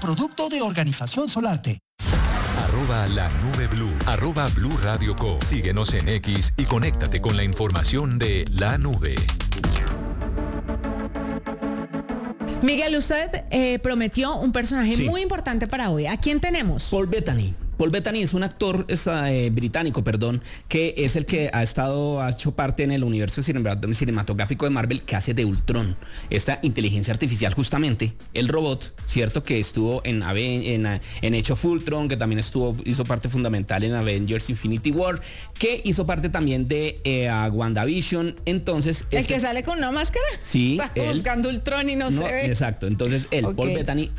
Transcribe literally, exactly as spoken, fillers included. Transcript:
producto de Organización Solarte. Arroba la nube blue, arroba Blue Radio Co. Síguenos en X y conéctate con la información de la nube. Miguel, usted eh, prometió un personaje Sí. muy importante para hoy. ¿A quién tenemos? Paul Bettany. Paul Bettany es un actor es, eh, británico, perdón, que es el que ha estado, ha hecho parte en el universo cinema- cinematográfico de Marvel, que hace de Ultron, esta inteligencia artificial, justamente, el robot, ¿cierto? Que estuvo en, Ave- en, en Age of Ultron, que también estuvo, hizo parte fundamental en Avengers Infinity War, que hizo parte también de eh, a WandaVision. Entonces, ¿El este- que sale con una máscara? Sí, Está él. buscando Ultron y no, No, se ve. exacto. Entonces, él, Ok. Paul Bettany,